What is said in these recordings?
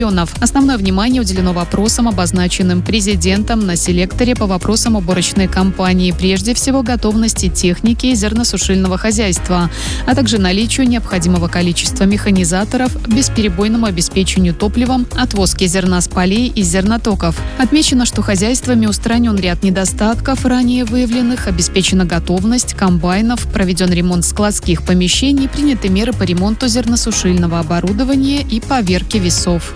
Основное внимание уделено вопросам, обозначенным президентом на селекторе по вопросам уборочной кампании, прежде всего готовности техники зерносушильного хозяйства, а также наличию необходимого количества механизаторов, бесперебойному обеспечению топливом, отвозке зерна с полей и зернотоков. Отмечено, что хозяйствами устранен ряд недостатков, ранее выявленных, обеспечена готовность комбайнов, проведен ремонт складских помещений, приняты меры по ремонту зерносушильного оборудования и поверке весов.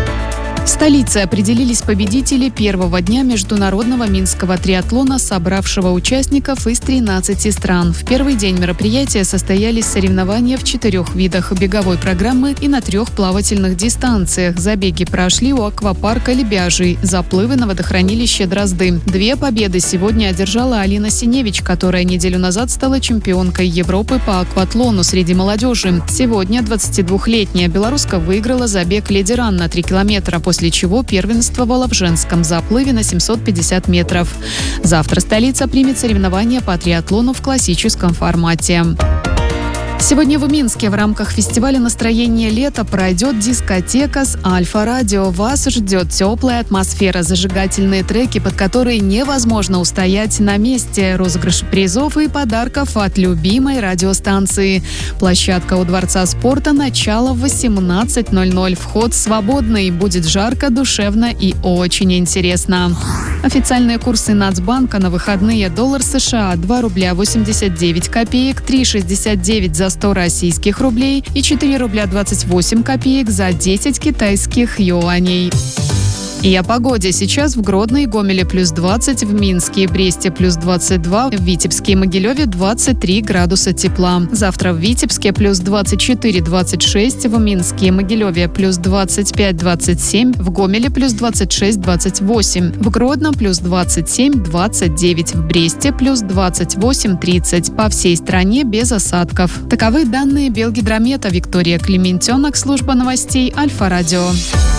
В столице определились победители первого дня международного минского триатлона, собравшего участников из 13 стран. В первый день мероприятия состоялись соревнования в 4 видах беговой программы и на 3 плавательных дистанциях. Забеги прошли у аквапарка Лебяжий, заплывы на водохранилище Дрозды. 2 победы сегодня одержала Алина Синевич, которая неделю назад стала чемпионкой Европы по акватлону среди молодежи. Сегодня 22-летняя белоруска выиграла забег «Леди-ран» на 3 километра, после чего первенствовала в женском заплыве на 750 метров. Завтра столица примет соревнования по триатлону в классическом формате. Сегодня в Минске в рамках фестиваля «Настроение лета» пройдет дискотека с Альфа-радио. Вас ждет теплая атмосфера, зажигательные треки, под которые невозможно устоять на месте, розыгрыш призов и подарков от любимой радиостанции. Площадка у Дворца спорта, начало в 18:00. Вход свободный. Будет жарко, душевно и очень интересно. Официальные курсы Нацбанка на выходные: доллар США 2 рубля 89 копеек, 3,69 за 100 российских рублей и 4 рубля 28 копеек за 10 китайских юаней. И о погоде. Сейчас в Гродно и Гомеле плюс 20, в Минске и Бресте плюс 22, в Витебске и Могилеве 23 градуса тепла. Завтра в Витебске плюс 24-26, в Минске и Могилеве плюс 25-27, в Гомеле плюс 26-28, в Гродно плюс 27-29, в Бресте плюс 28-30. По всей стране без осадков. Таковы данные Белгидромета. Виктория Клементенок, служба новостей Альфа-радио.